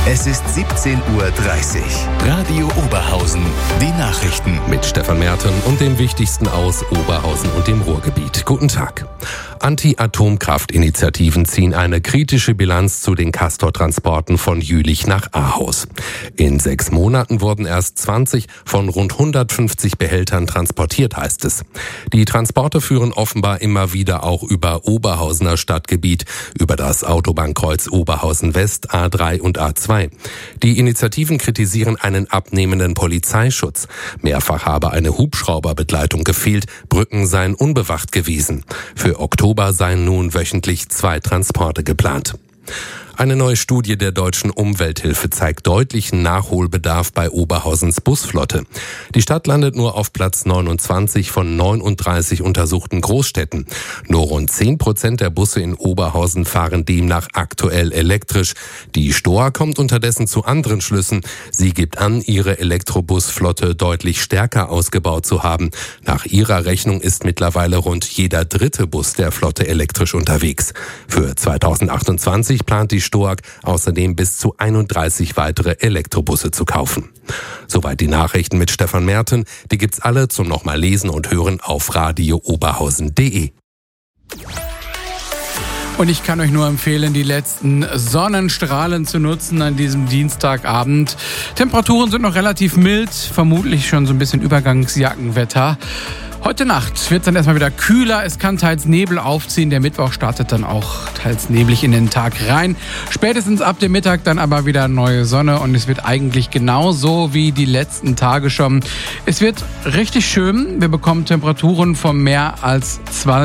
Es ist 17:30 Uhr. Radio Oberhausen. Die Nachrichten. Mit Stefan Merten und dem Wichtigsten aus Oberhausen und dem Ruhrgebiet. Guten Tag. Anti-Atomkraft-Initiativen ziehen eine kritische Bilanz zu den Castor-Transporten von Jülich nach Ahaus. In 6 Monaten wurden erst 20 von rund 150 Behältern transportiert, heißt es. Die Transporte führen offenbar immer wieder auch über Oberhausener Stadtgebiet, über das Autobahnkreuz Oberhausen-West, A3 und A2. Die Initiativen kritisieren einen abnehmenden Polizeischutz. Mehrfach habe eine Hubschrauberbegleitung gefehlt, Brücken seien unbewacht gewesen. Für Oktober seien nun wöchentlich 2 Transporte geplant. Eine neue Studie der Deutschen Umwelthilfe zeigt deutlichen Nachholbedarf bei Oberhausens Busflotte. Die Stadt landet nur auf Platz 29 von 39 untersuchten Großstädten. Nur rund 10% der Busse in Oberhausen fahren demnach aktuell elektrisch. Die STOA kommt unterdessen zu anderen Schlüssen. Sie gibt an, ihre Elektrobusflotte deutlich stärker ausgebaut zu haben. Nach ihrer Rechnung ist mittlerweile rund jeder 3. Bus der Flotte elektrisch unterwegs. Für 2028 plant die STOAG außerdem bis zu 31 weitere Elektrobusse zu kaufen. Soweit die Nachrichten mit Stefan Merten. Die gibt's alle zum nochmal lesen und hören auf radiooberhausen.de. Und ich kann euch nur empfehlen, die letzten Sonnenstrahlen zu nutzen an diesem Dienstagabend. Temperaturen sind noch relativ mild, vermutlich schon so ein bisschen Übergangsjackenwetter. Heute Nacht wird es dann erstmal wieder kühler. Es kann teils Nebel aufziehen. Der Mittwoch startet dann auch teils neblig in den Tag rein. Spätestens ab dem Mittag dann aber wieder neue Sonne. Und es wird eigentlich genauso wie die letzten Tage schon. Es wird richtig schön. Wir bekommen Temperaturen von mehr als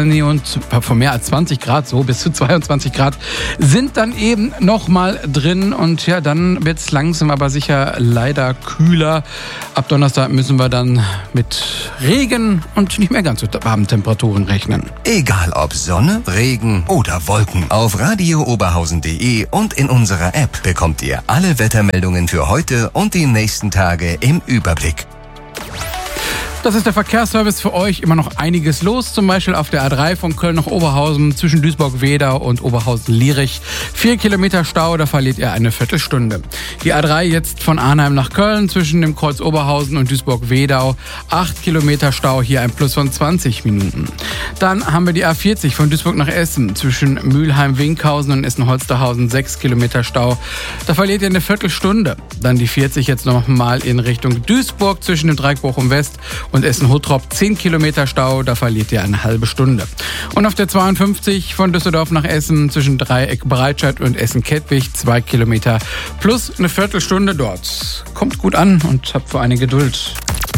20 Grad, so bis zu 22 Grad, sind dann eben nochmal drin. Und ja, dann wird es langsam aber sicher leider kühler. Ab Donnerstag müssen wir dann mit Regen und nicht mehr ganz so warmen Temperaturen rechnen. Egal ob Sonne, Regen oder Wolken. Auf radiooberhausen.de und in unserer App bekommt ihr alle Wettermeldungen für heute und die nächsten Tage im Überblick. Das ist der Verkehrsservice für euch. Immer noch einiges los. Zum Beispiel auf der A3 von Köln nach Oberhausen zwischen Duisburg-Wedau und Oberhausen-Lierich. 4 Kilometer Stau, da verliert ihr eine Viertelstunde. Die A3 jetzt von Arnheim nach Köln zwischen dem Kreuz Oberhausen und Duisburg-Wedau. 8 Kilometer Stau, hier ein Plus von 20 Minuten. Dann haben wir die A40 von Duisburg nach Essen zwischen Mülheim-Winkhausen und Essen-Holsterhausen. 6 Kilometer Stau, da verliert ihr eine Viertelstunde. Dann die 40 jetzt nochmal in Richtung Duisburg zwischen dem Dreieck Bochum-West und Essen-Hottrop, 10 Kilometer Stau, da verliert ihr eine halbe Stunde. Und auf der 52 von Düsseldorf nach Essen zwischen Dreieck Breitscheid und Essen-Kettwig, 2 Kilometer plus eine Viertelstunde dort. Kommt gut an und habt vor eine Geduld.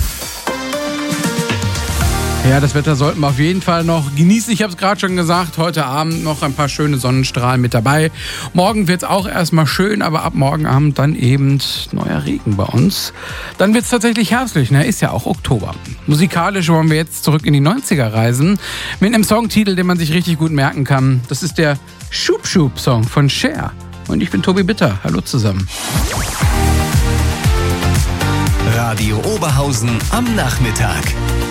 Ja, das Wetter sollten wir auf jeden Fall noch genießen. Ich habe es gerade schon gesagt, heute Abend noch ein paar schöne Sonnenstrahlen mit dabei. Morgen wird es auch erstmal schön, aber ab morgen Abend dann eben neuer Regen bei uns. Dann wird es tatsächlich herbstlich, ne? Ist ja auch Oktober. Musikalisch wollen wir jetzt zurück in die 90er reisen mit einem Songtitel, den man sich richtig gut merken kann. Das ist der Schub Schub Song von Cher. Und ich bin Tobi Bitter. Hallo zusammen. Radio Oberhausen am Nachmittag.